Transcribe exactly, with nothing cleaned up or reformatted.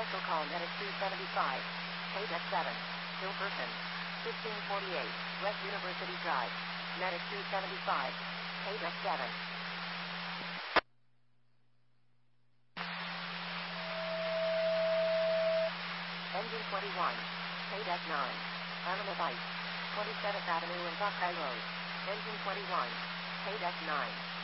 Commercial call Medic two seventy-five. Paydeck seven. Bill Person. fifteen forty-eight. West University Drive. Medic two seventy-five. Paydeck seven. Engine twenty-one. Paydeck nine. Arm of Ice. twenty-seventh Avenue and Buckeye Road. Engine twenty-one. Paydeck nine.